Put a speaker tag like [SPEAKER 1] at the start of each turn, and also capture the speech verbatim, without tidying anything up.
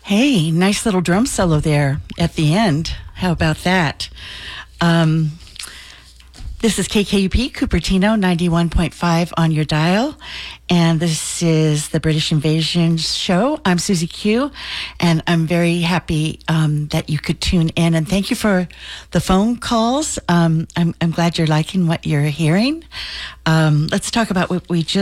[SPEAKER 1] Hey, nice little drum solo there at the end. How about that? Um, this is K K U P, Cupertino, ninety-one point five on your dial. And this is the British Invasion Show. I'm Susie Q, and I'm very happy um, that you could tune in. And thank you for the phone calls. Um, I'm, I'm glad you're liking what you're hearing. Um, let's talk about what we just